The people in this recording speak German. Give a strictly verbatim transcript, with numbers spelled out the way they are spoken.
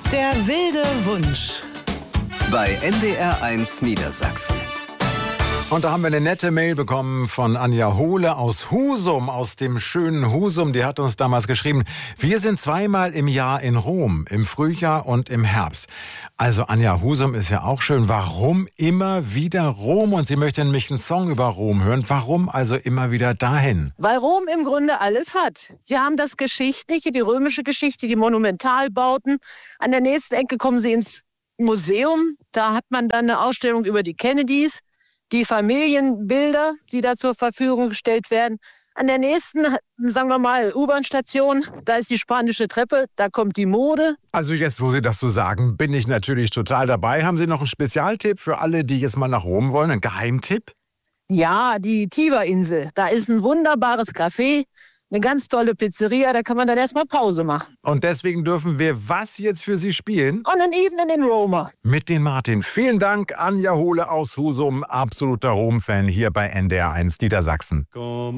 Der wilde Wunsch bei N D R eins Niedersachsen. Und da haben wir eine nette Mail bekommen von Anja Hohle aus Husum, aus dem schönen Husum. Die hat uns damals geschrieben, wir sind zweimal im Jahr in Rom, im Frühjahr und im Herbst. Also Anja, Husum ist ja auch schön. Warum immer wieder Rom? Und sie möchte nämlich einen Song über Rom hören. Warum also immer wieder dahin? Weil Rom im Grunde alles hat. Sie haben das Geschichtliche, die römische Geschichte, die Monumentalbauten. An der nächsten Ecke kommen Sie ins Museum. Da hat man dann eine Ausstellung über die Kennedys. Die Familienbilder, die da zur Verfügung gestellt werden. An der nächsten, sagen wir mal, U-Bahn-Station, da ist die spanische Treppe, da kommt die Mode. Also jetzt, wo Sie das so sagen, bin ich natürlich total dabei. Haben Sie noch einen Spezialtipp für alle, die jetzt mal nach Rom wollen? Einen Geheimtipp? Ja, die Tiberinsel. Da ist ein wunderbares Café, eine ganz tolle Pizzeria, da kann man dann erstmal Pause machen. Und deswegen dürfen wir was jetzt für Sie spielen? On an Evening in Roma. Mit den Martin. Vielen Dank, Anja Hohle aus Husum, absoluter Rom-Fan hier bei N D R eins Niedersachsen.